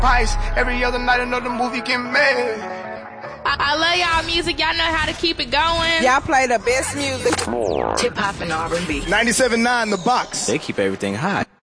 price. Every other night another movie get made. I love y'all music. Y'all know how to keep it going. Y'all play the best music. Hip hop and R&B. 97.9 The Box. They keep everything hot.